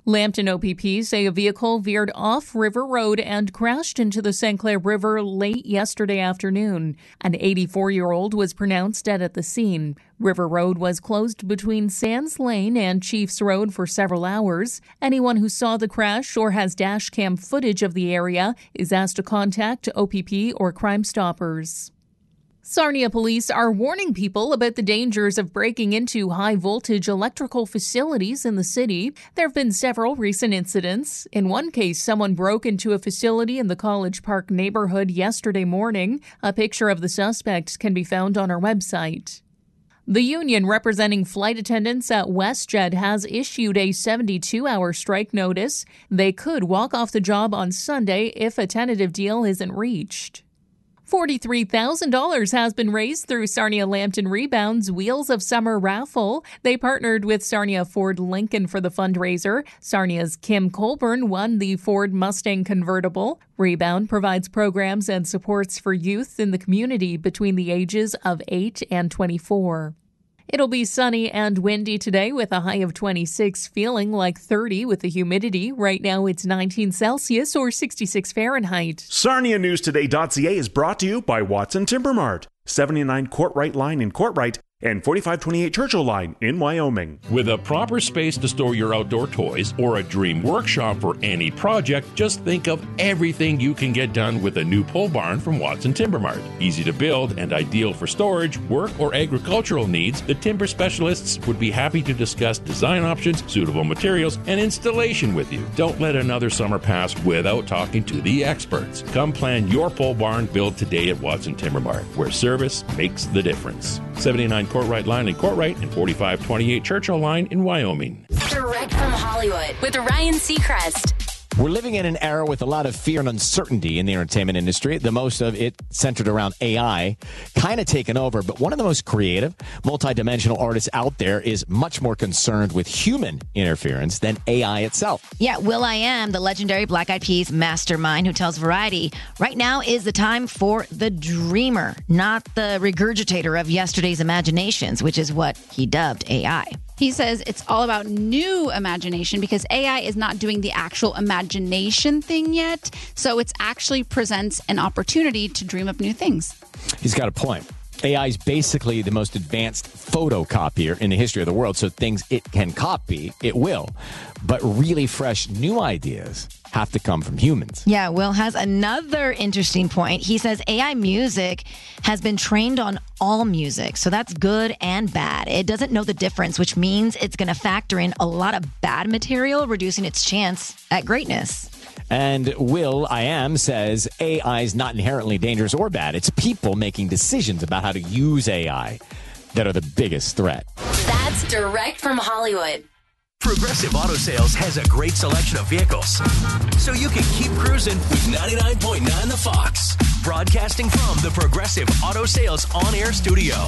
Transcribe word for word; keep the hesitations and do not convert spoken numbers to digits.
Lambton O P P say a vehicle veered off River Road and crashed into the Saint Clair River late yesterday afternoon. An eighty-four-year-old was pronounced dead at the scene. River Road was closed between Sands Lane and Chiefs Road for several hours. Anyone who saw the crash or has dash cam footage of the area is asked to contact O P P or Crime Stoppers. Sarnia police are warning people about the dangers of breaking into high-voltage electrical facilities in the city. There have been several recent incidents. In one case, someone broke into a facility in the College Park neighborhood yesterday morning. A picture of the suspect can be found on our website. The union representing flight attendants at WestJet has issued a seventy-two hour strike notice. They could walk off the job on Sunday if a tentative deal isn't reached. forty-three thousand dollars has been raised through Sarnia Lambton Rebound's Wheels of Summer raffle. They partnered with Sarnia Ford Lincoln for the fundraiser. Sarnia's Kim Colburn won the Ford Mustang convertible. Rebound provides programs and supports for youth in the community between the ages of eight and twenty-four. It'll be sunny and windy today with a high of twenty-six, feeling like thirty with the humidity. Right now it's nineteen Celsius or sixty-six Fahrenheit. Sarnia News Today dot C A is brought to you by Watson Timber Mart, seventy-nine Courtright Line in Courtright and forty-five twenty-eight Churchill Line in Wyoming. With a proper space to store your outdoor toys or a dream workshop for any project, just think of everything you can get done with a new pole barn from Watson Timber Mart. Easy to build and ideal for storage, work, or agricultural needs, the timber specialists would be happy to discuss design options, suitable materials, and installation with you. Don't let another summer pass without talking to the experts. Come plan your pole barn build today at Watson Timber Mart, where service makes the difference. seventy-nine Courtright Line in Courtright and forty-five twenty-eight Churchill Line in Wyoming. Direct from Hollywood with Ryan Seacrest. We're living in an era with a lot of fear and uncertainty in the entertainment industry. The most of it centered around A I, kind of taken over. But one of the most creative, multidimensional artists out there is much more concerned with human interference than A I itself. Yeah, will.i.am, the legendary Black Eyed Peas mastermind who tells Variety, right now is the time for the dreamer, not the regurgitator of yesterday's imaginations, which is what he dubbed A I. He says it's all about new imagination because A I is not doing the actual imagination thing yet. So it actually presents an opportunity to dream up new things. He's got a point. A I is basically the most advanced photocopier in the history of the world. So things it can copy, it will. But really fresh new ideas have to come from humans. Yeah, Will has another interesting point. He says A I music has been trained on all music, so that's good and bad. It doesn't know the difference, which means it's going to factor in a lot of bad material, reducing its chance at greatness. And will.i.am says A I is not inherently dangerous or bad. It's people making decisions about how to use A I that are the biggest threat. That's direct from Hollywood. Progressive Auto Sales has a great selection of vehicles, so you can keep cruising with ninety-nine point nine The Fox. Broadcasting from the Progressive Auto Sales on-air studio.